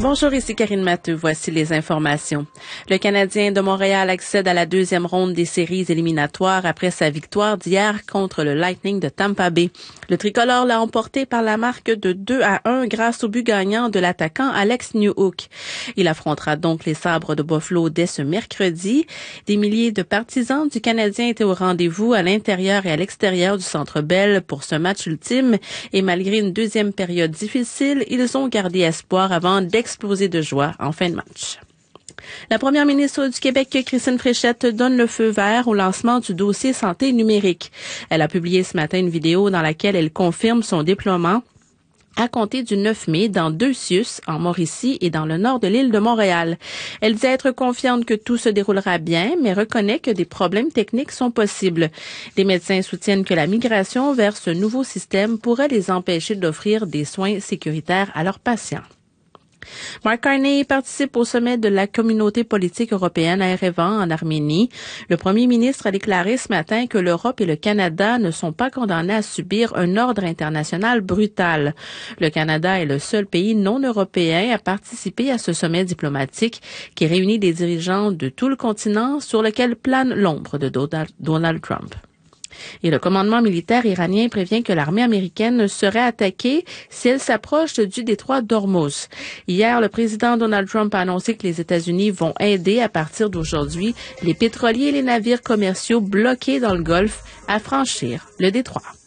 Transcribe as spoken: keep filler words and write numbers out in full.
Bonjour, ici Karine Matteux. Voici les informations. Le Canadien de Montréal accède à la deuxième ronde des séries éliminatoires après sa victoire d'hier contre le Lightning de Tampa Bay. Le tricolore l'a emporté par la marque de deux à un grâce au but gagnant de l'attaquant Alex Newhook. Il affrontera donc les Sabres de Buffalo dès ce mercredi. Des milliers de partisans du Canadien étaient au rendez-vous à l'intérieur et à l'extérieur du Centre Bell pour ce match ultime et malgré une deuxième période difficile, ils ont gardé espoir avant d'exploser de joie en fin de match. La première ministre du Québec, Christine Fréchette, donne le feu vert au lancement du dossier santé numérique. Elle a publié ce matin une vidéo dans laquelle elle confirme son déploiement à compter du neuf mai dans deux C I U S, en Mauricie et dans le nord de l'île de Montréal. Elle dit être confiante que tout se déroulera bien, mais reconnaît que des problèmes techniques sont possibles. Les médecins soutiennent que la migration vers ce nouveau système pourrait les empêcher d'offrir des soins sécuritaires à leurs patients. Mark Carney participe au sommet de la communauté politique européenne à Erevan, en Arménie. Le premier ministre a déclaré ce matin que l'Europe et le Canada ne sont pas condamnés à subir un ordre international brutal. Le Canada est le seul pays non européen à participer à ce sommet diplomatique qui réunit des dirigeants de tout le continent sur lequel plane l'ombre de Donald Trump. Et le commandement militaire iranien prévient que l'armée américaine serait attaquée si elle s'approche du détroit d'Ormuz. Hier, le président Donald Trump a annoncé que les États-Unis vont aider à partir d'aujourd'hui les pétroliers et les navires commerciaux bloqués dans le Golfe à franchir le détroit.